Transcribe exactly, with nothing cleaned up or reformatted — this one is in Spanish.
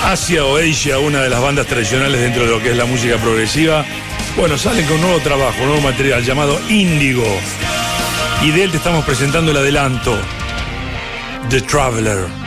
Asia o Asia, una de las bandas tradicionales dentro de lo que es la música progresiva, bueno, salen con un nuevo trabajo, un nuevo material llamado Índigo. Y de él te estamos presentando el adelanto, The Traveler.